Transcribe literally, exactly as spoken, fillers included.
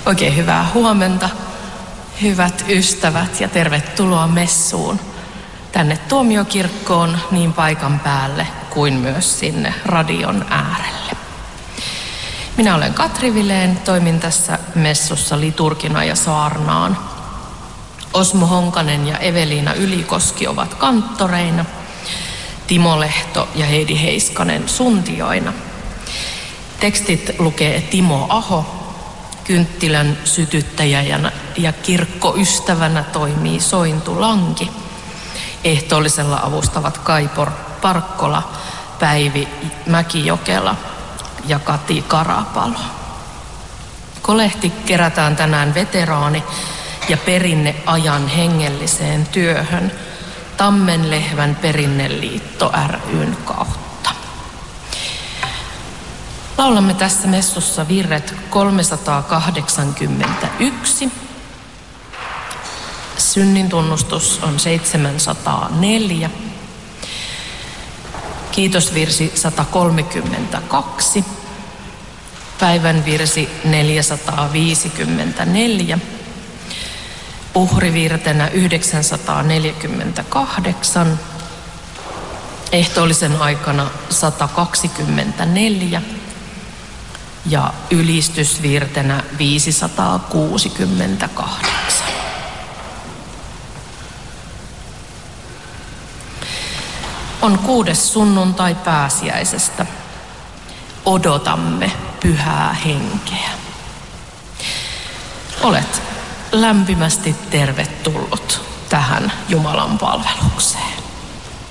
Oikein hyvää huomenta, hyvät ystävät, ja tervetuloa messuun tänne Tuomiokirkkoon niin paikan päälle kuin myös sinne radion äärelle. Minä olen Katri Vileen, toimin tässä messussa liturgina ja saarnaan. Osmo Honkanen ja Eveliina Ylikoski ovat kanttoreina, Timo Lehto ja Heidi Heiskanen suntioina. Tekstit lukee Timo Aho, kynttilän sytyttäjänä ja kirkkoystävänä toimii Sointu Lanki. Ehtoollisella avustavat Kai Parkkola, Päivi Mäkijokela ja Kati Karapalo. Kolehti kerätään tänään veteraani- ja perinneajan hengelliseen työhön Tammenlehvän perinneliitto ry:n kautta. Laulamme tässä messussa virret kolmesataakahdeksankymmentäyksi. Synnin tunnustus on seitsemänsataaneljä. Kiitosvirsi sata kolmekymmentäkaksi. Päivän virsi neljäsataaviisikymmentäneljä. Uhrivirtenä yhdeksänsataaneljäkymmentäkahdeksan. Ehtoollisen aikana sata kaksikymmentäneljä. Ja ylistysvirtenä viisisataakuusikymmentäkahdeksan. On kuudes sunnuntai pääsiäisestä. Odotamme pyhää henkeä. Olet lämpimästi tervetullut tähän Jumalan palvelukseen.